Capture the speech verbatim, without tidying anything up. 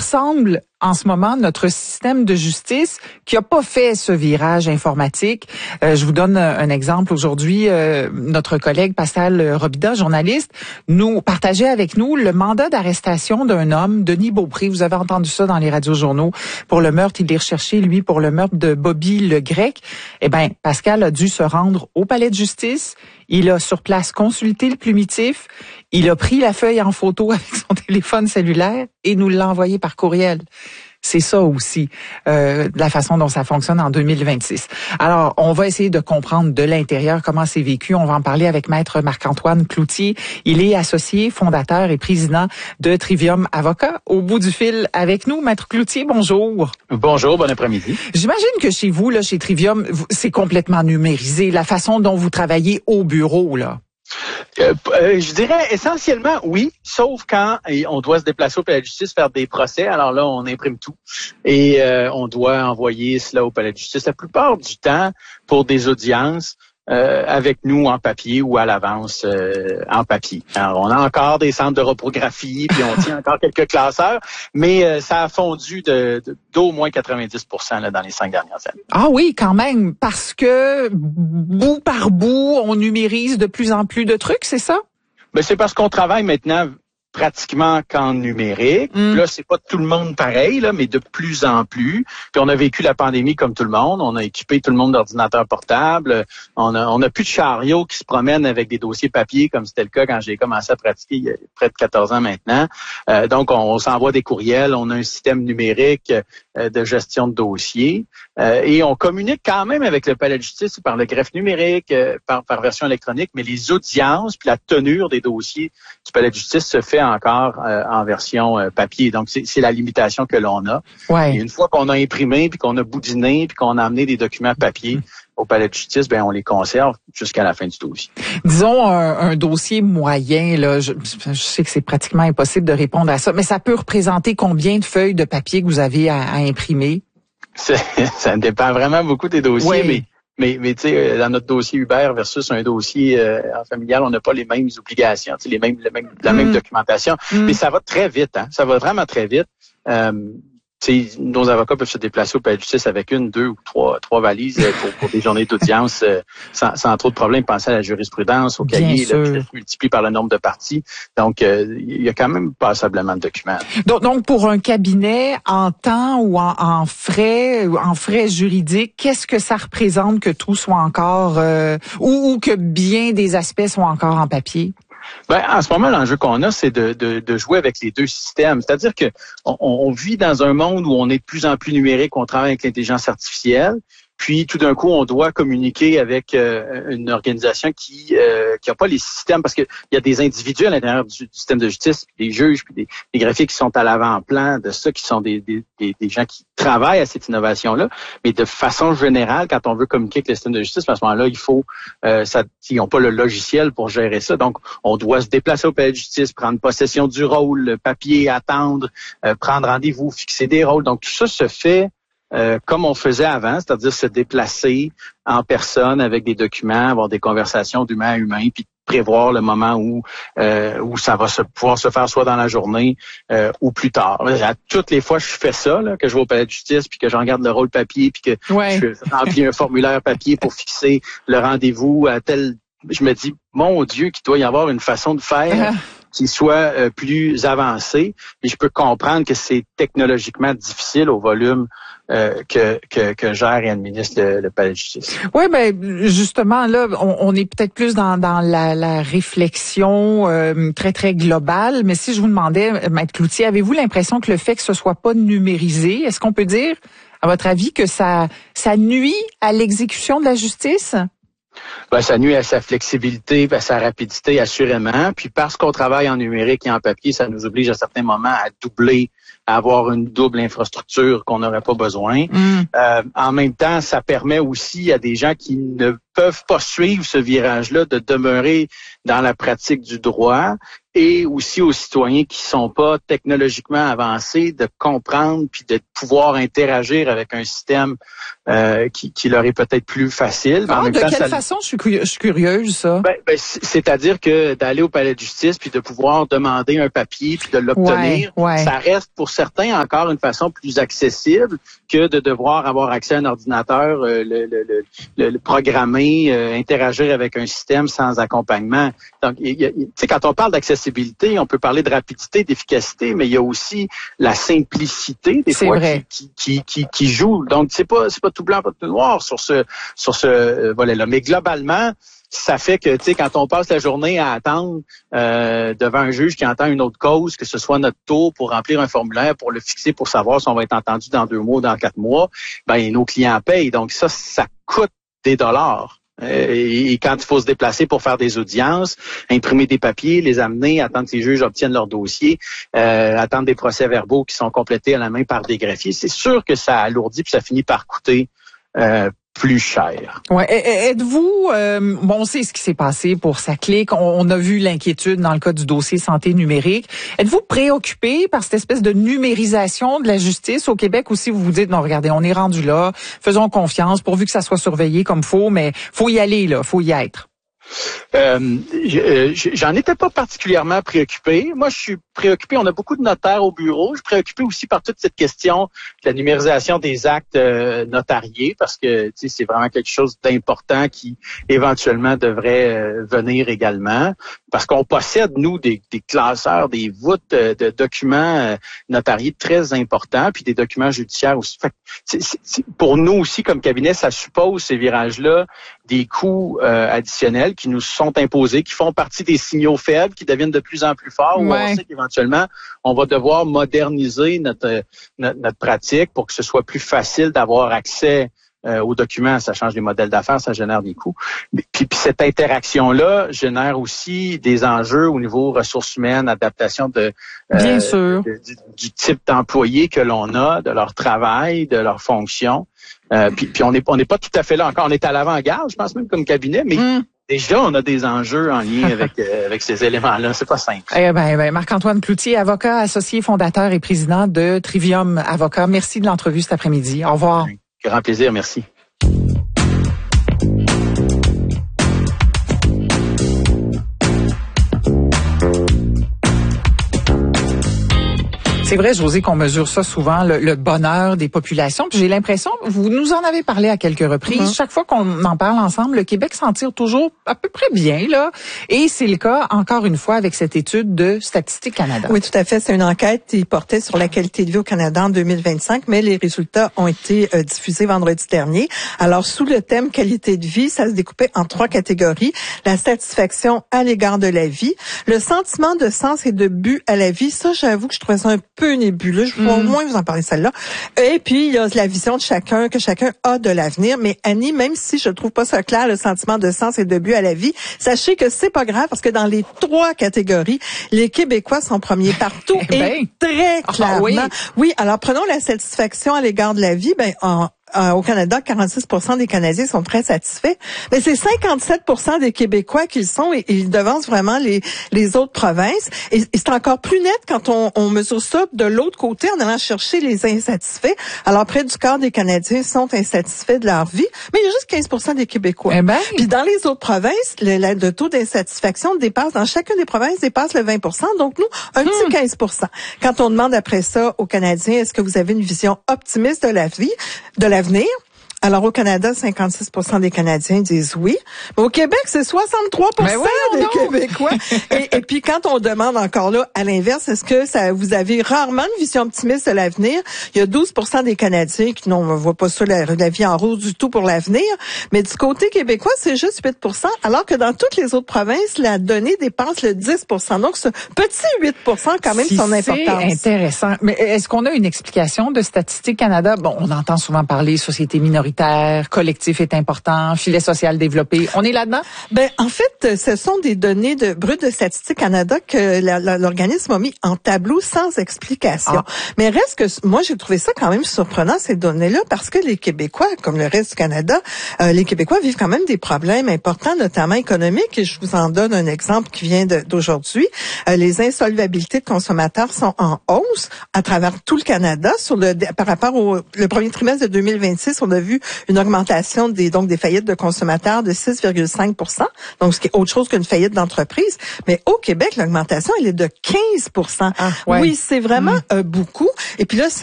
ressemble en ce moment notre système de justice qui a pas fait ce virage informatique. Euh, je vous donne un exemple. Aujourd'hui, euh, notre collègue Pascal Robida, journaliste, nous partageait avec nous le mandat d'arrestation d'un homme, Denis Beaupré. Vous avez entendu ça dans les radios-journaux pour le meurtre. Il est recherché, lui, pour le meurtre de Bobby Le Grec. Eh bien, Pascal a dû se rendre au palais de justice. Il a sur place consulté le plumitif. Il a pris la feuille en photo avec son téléphone cellulaire et nous l'a envoyé par courriel. C'est ça aussi, euh, la façon dont ça fonctionne en deux mille vingt-six. Alors, on va essayer de comprendre de l'intérieur comment c'est vécu. On va en parler avec Maître Marc-Antoine Cloutier. Il est associé, fondateur et président de Trivium Avocats. Au bout du fil avec nous, Maître Cloutier, bonjour. Bonjour, bon après-midi. J'imagine que chez vous, là, chez Trivium, c'est complètement numérisé, la façon dont vous travaillez au bureau, là. Euh, euh, je dirais essentiellement oui, sauf quand on doit se déplacer au palais de justice faire des procès. Alors là, on imprime tout et euh, on doit envoyer cela au palais de justice. La plupart du temps, pour des audiences, euh, avec nous en papier ou à l'avance euh, en papier. Alors, on a encore des centres de reprographie, puis on tient encore quelques classeurs, mais euh, ça a fondu de, de, d'au moins quatre-vingt-dix pour cent là, dans les cinq dernières années. Ah oui, quand même, parce que bout par bout, on numérise de plus en plus de trucs, c'est ça? Ben, c'est parce qu'on travaille maintenant pratiquement qu'en numérique. Mm. Là, c'est pas tout le monde pareil, là, mais de plus en plus. Puis on a vécu la pandémie comme tout le monde. On a équipé tout le monde d'ordinateurs portables. On a, on a plus de chariots qui se promènent avec des dossiers papier comme c'était le cas quand j'ai commencé à pratiquer il y a près de quatorze ans maintenant. Euh, donc, on, on s'envoie des courriels. On a un système numérique euh, de gestion de dossiers. Euh, et on communique quand même avec le palais de justice par le greffe numérique, euh, par, par version électronique, mais les audiences puis la tenue des dossiers du palais de justice se fait encore euh, en version euh, papier. Donc, c'est, c'est la limitation que l'on a. Ouais. Et une fois qu'on a imprimé, puis qu'on a boudiné, puis qu'on a amené des documents papier mmh. au palais de justice, ben on les conserve jusqu'à la fin du dossier. Disons un, un dossier moyen, là, je, je sais que c'est pratiquement impossible de répondre à ça, mais ça peut représenter combien de feuilles de papier que vous avez à, à imprimer? C'est, ça dépend vraiment beaucoup des dossiers, oui. mais Mais, mais tu sais, dans notre dossier Uber versus un dossier euh, en familial, on n'a pas les mêmes obligations, tu sais, les mêmes, les mêmes, la mm. même documentation. Mm. Mais ça va très vite, hein. Ça va vraiment très vite. Euh, tu sais, nos avocats peuvent se déplacer au palais de justice avec une, deux ou trois, trois valises pour, pour des journées d'audience euh, sans, sans trop de problèmes. Pensez à la jurisprudence, au cahier, là, qui se multiplie par le nombre de parties. Donc, euh, il y a quand même passablement de documents. Donc, donc pour un cabinet, en temps ou en, en frais, ou en frais juridiques, qu'est-ce que ça représente que tout soit encore, euh, ou, ou que bien des aspects soient encore en papier? Ben, en ce moment, l'enjeu qu'on a, c'est de, de, de jouer avec les deux systèmes. C'est-à-dire que on, on vit dans un monde où on est de plus en plus numérique, on travaille avec l'intelligence artificielle. Puis, tout d'un coup, on doit communiquer avec euh, une organisation qui euh, qui a pas les systèmes, parce que il y a des individus à l'intérieur du, du système de justice, puis des juges, puis des, des greffiers qui sont à l'avant-plan de ça, qui sont des, des, des, des gens qui travaillent à cette innovation-là. Mais de façon générale, quand on veut communiquer avec le système de justice, à ce moment-là, il faut, euh, ça, ils n'ont pas le logiciel pour gérer ça. Donc, on doit se déplacer au palais de justice, prendre possession du rôle, le papier, attendre, euh, prendre rendez-vous, fixer des rôles. Donc, tout ça se fait Euh, comme on faisait avant, c'est-à-dire se déplacer en personne avec des documents, avoir des conversations d'humain à humain, puis prévoir le moment où euh, où ça va se pouvoir se faire soit dans la journée euh, ou plus tard. À toutes les fois que je fais ça, là, que je vais au palais de justice, puis que je regarde le rôle papier, puis que ouais. je remplis un formulaire papier pour fixer le rendez-vous à tel, je me dis, mon Dieu, qu'il doit y avoir une façon de faire qui soit euh, plus avancée. Et je peux comprendre que c'est technologiquement difficile au volume Euh, que, que que gère et administre le, le palais de justice. Oui, ben justement là, on, on est peut-être plus dans dans la, la réflexion euh, très très globale. Mais si je vous demandais, Maître Cloutier, avez-vous l'impression que le fait que ce soit pas numérisé, est-ce qu'on peut dire, à votre avis, que ça ça nuit à l'exécution de la justice? Ben, ça nuit à sa flexibilité, à sa rapidité, assurément. Puis parce qu'on travaille en numérique et en papier, ça nous oblige à certains moments à doubler, à avoir une double infrastructure qu'on n'aurait pas besoin. Mm. Euh, en même temps, ça permet aussi à des gens qui ne peuvent pas suivre ce virage-là de demeurer dans la pratique du droit, et aussi aux citoyens qui sont pas technologiquement avancés de comprendre puis de pouvoir interagir avec un système euh, qui, qui leur est peut-être plus facile. Ah, en même de temps, quelle ça, façon? Je suis, curieuse, je suis curieuse, ça. Ben, ben, c'est-à-dire que d'aller au palais de justice puis de pouvoir demander un papier puis de l'obtenir, ouais, ouais. ça reste pour certains encore une façon plus accessible que de devoir avoir accès à un ordinateur, euh, le, le, le, le programmer, euh, interagir avec un système sans accompagnement. Donc, tu sais, quand on parle d'accessibilité, on peut parler de rapidité, d'efficacité, mais il y a aussi la simplicité des fois qui, qui, qui, qui joue. Donc, c'est pas c'est pas tout blanc, pas tout noir sur ce sur ce euh, volet-là. Mais globalement, ça fait que, tu sais, quand on passe la journée à attendre euh, devant un juge qui entend une autre cause, que ce soit notre tour pour remplir un formulaire, pour le fixer, pour savoir si on va être entendu dans deux mois ou dans quatre mois, ben nos clients payent. Donc ça, ça coûte des dollars. Et quand il faut se déplacer pour faire des audiences, imprimer des papiers, les amener, attendre que les juges obtiennent leur dossier, euh, attendre des procès-verbaux qui sont complétés à la main par des greffiers, c'est sûr que ça alourdit puis ça finit par coûter euh, plus cher. Ouais. Êtes-vous, euh, bon, on sait ce qui s'est passé pour SACLIC, on, on a vu l'inquiétude dans le cas du dossier santé numérique. Êtes-vous préoccupé par cette espèce de numérisation de la justice au Québec, ou si vous vous dites, non, regardez, on est rendu là, faisons confiance, pourvu que ça soit surveillé comme faut, mais faut y aller, là, faut y être? Euh, j'en étais pas particulièrement préoccupé. Moi, je suis préoccupé. On a beaucoup de notaires au bureau. Je suis préoccupé aussi par toute cette question de la numérisation des actes euh, notariés, parce que tu sais, c'est vraiment quelque chose d'important qui éventuellement devrait euh, venir également. Parce qu'on possède, nous, des, des classeurs, des voûtes euh, de documents euh, notariés très importants, puis des documents judiciaires aussi. Fait que c'est, c'est, pour nous aussi, comme cabinet, ça suppose ces virages-là des coûts euh, additionnels qui nous sont imposés, qui font partie des signaux faibles, qui deviennent de plus en plus forts, où ouais. on sait qu'éventuellement, on va devoir moderniser notre, notre, notre pratique pour que ce soit plus facile d'avoir accès euh, aux documents. Ça change les modèles d'affaires, ça génère des coûts. Puis, puis cette interaction-là génère aussi des enjeux au niveau ressources humaines, adaptation de, euh, Bien sûr. de, du, du type d'employés que l'on a, de leur travail, de leur fonction. Euh, puis, puis on n'est on n'est pas tout à fait là encore. On est à l'avant-garde, je pense même comme cabinet, mais mm. déjà on a des enjeux en lien avec euh, avec ces éléments-là. C'est pas simple. Eh ben, ben Marc-Antoine Cloutier, avocat associé, fondateur et président de Trivium Avocat. Merci de l'entrevue cet après-midi. Au revoir. Un grand plaisir, merci. C'est vrai, Josée, qu'on mesure ça souvent, le, le bonheur des populations. Puis j'ai l'impression, vous nous en avez parlé à quelques reprises, mm-hmm. chaque fois qu'on en parle ensemble, le Québec s'en tire toujours à peu près bien, là. Et c'est le cas, encore une fois, avec cette étude de Statistique Canada. Oui, tout à fait. C'est une enquête qui portait sur la qualité de vie au Canada en deux mille vingt-cinq, mais les résultats ont été euh, diffusés vendredi dernier. Alors, sous le thème qualité de vie, ça se découpait en trois catégories. La satisfaction à l'égard de la vie, le sentiment de sens et de but à la vie. Ça, j'avoue que je trouvais ça un peu nébuleux. Je vais au moins vous en parler celle-là. Et puis, il y a la vision de chacun, que chacun a de l'avenir. Mais Annie, même si je trouve pas ça clair, le sentiment de sens et de but à la vie, sachez que c'est pas grave parce que dans les trois catégories, les Québécois sont premiers partout ben, et très clairement. Ah, oui. oui, alors prenons la satisfaction à l'égard de la vie. Ben, en Euh, au Canada, quarante-six pour cent des Canadiens sont très satisfaits, mais c'est cinquante-sept pour cent des Québécois qui le sont et, et ils devancent vraiment les les autres provinces. Et, et c'est encore plus net quand on, on mesure ça de l'autre côté en allant chercher les insatisfaits. Alors près du quart des Canadiens sont insatisfaits de leur vie, mais il y a juste quinze pour cent des Québécois. Eh ben. Puis dans les autres provinces, le, le, le taux d'insatisfaction dépasse, dans chacune des provinces, dépasse le vingt pour cent. Donc nous, un hmm. petit quinze pour cent. Quand on demande après ça aux Canadiens, est-ce que vous avez une vision optimiste de la vie, de la l'avenir? Alors, au Canada, cinquante-six pour cent des Canadiens disent oui. Mais au Québec, c'est soixante-trois pour cent des donc. Québécois. et, et puis, quand on demande encore là, à l'inverse, est-ce que ça, vous avez rarement une vision optimiste de l'avenir? Il y a douze pour cent des Canadiens qui n'ont, on voit pas ça, la, la vie en rose du tout pour l'avenir. Mais du côté québécois, c'est juste huit pour cent, alors que dans toutes les autres provinces, la donnée dépasse le dix pour cent. Donc, ce petit huit pour cent, quand même, si son importance. C'est intéressant. Mais est-ce qu'on a une explication de Statistique Canada? Bon, on entend souvent parler société minoritaire, minoritaire, collectif est important, filet social développé. On est là-dedans? Ben, en fait, ce sont des données de brut de Statistique Canada que la, la, l'organisme a mis en tableau sans explication. Ah. Mais reste que, moi, j'ai trouvé ça quand même surprenant, ces données-là, parce que les Québécois, comme le reste du Canada, euh, les Québécois vivent quand même des problèmes importants, notamment économiques, et je vous en donne un exemple qui vient de, d'aujourd'hui. Euh, les insolvabilités de consommateurs sont en hausse à travers tout le Canada. Sur le, par rapport au le premier trimestre de deux mille vingt-six, on a vu une augmentation des donc des faillites de consommateurs de six virgule cinq pour cent, donc ce qui est autre chose qu'une faillite d'entreprise. Mais au Québec, l'augmentation, elle est de quinze pour cent. Ah, ouais. Oui, c'est vraiment mmh. euh, beaucoup. Et puis là,